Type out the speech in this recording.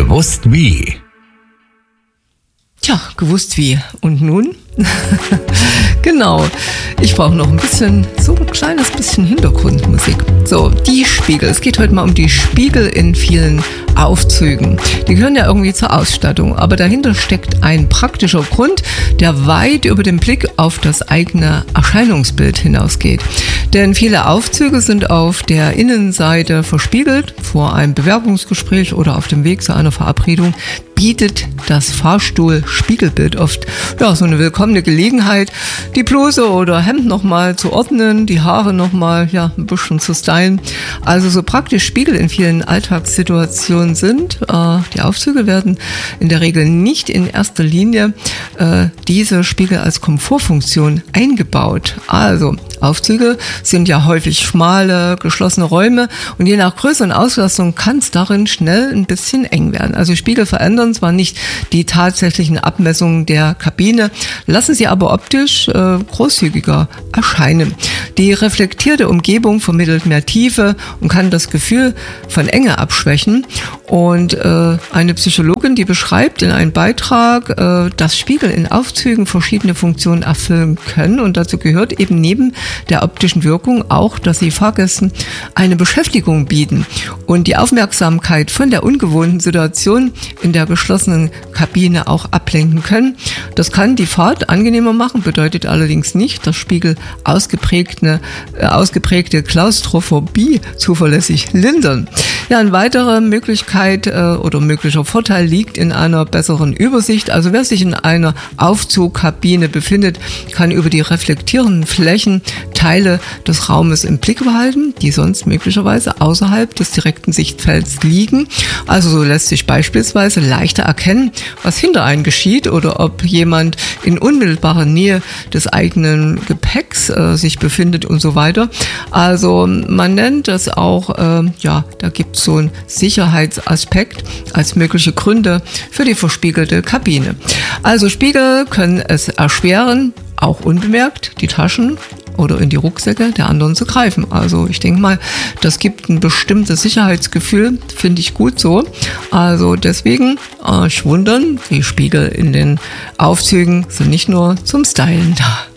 Gewusst wie. Tja, gewusst wie. Und nun? Genau, ich brauche noch ein kleines bisschen Hintergrundmusik. So, die Spiegel. Es geht heute mal um die Spiegel in vielen Aufzügen. Die gehören ja irgendwie zur Ausstattung, aber dahinter steckt ein praktischer Grund, der weit über den Blick auf das eigene Erscheinungsbild hinausgeht. Denn viele Aufzüge sind auf der Innenseite verspiegelt. Vor einem Bewerbungsgespräch oder auf dem Weg zu einer Verabredung bietet das Fahrstuhl-Spiegelbild oft so eine willkommene Gelegenheit, die Bluse oder Hemd nochmal zu ordnen, die Haare nochmal ein bisschen zu stylen. Also so praktisch Spiegel in vielen Alltagssituationen sind. Die Aufzüge werden in der Regel nicht in erster Linie diese Spiegel als Komfortfunktion eingebaut. Also Aufzüge sind ja häufig schmale, geschlossene Räume und je nach Größe und Auslastung kann es darin schnell ein bisschen eng werden. Also Spiegel verändern zwar nicht die tatsächlichen Abmessungen der Kabine, lassen sie aber optisch großzügiger erscheinen. Die reflektierte Umgebung vermittelt mehr Tiefe und kann das Gefühl von Enge abschwächen. Und eine Psychologin, die beschreibt in einem Beitrag, dass Spiegel in Aufzügen verschiedene Funktionen erfüllen können. Und dazu gehört eben neben der optischen Wirkung auch, dass sie Fahrgästen eine Beschäftigung bieten und die Aufmerksamkeit von der ungewohnten Situation in der geschlossenen Kabine auch ablenken können. Das kann die Fahrt angenehmer machen, bedeutet allerdings nicht, dass Spiegel ausgeprägte Klaustrophobie zuverlässig lindern. Ja, eine weitere Möglichkeit oder möglicher Vorteil liegt in einer besseren Übersicht. Also wer sich in einer Aufzugkabine befindet, kann über die reflektierenden Flächen Teile des Raumes im Blick behalten, die sonst möglicherweise außerhalb des direkten Sichtfelds liegen. Also so lässt sich beispielsweise leichter erkennen, was hinter einem geschieht oder ob jemand in unmittelbarer Nähe des eigenen Gepäcks sich befindet und so weiter. Also man nennt das auch, da gibt es so einen Sicherheitsaspekt als mögliche Gründe für die verspiegelte Kabine. Also Spiegel können es erschweren, auch unbemerkt die Taschen oder in die Rucksäcke der anderen zu greifen. Also ich denke mal, das gibt ein bestimmtes Sicherheitsgefühl, finde ich gut so. Also deswegen nicht wundern, die Spiegel in den Aufzügen sind nicht nur zum Stylen da.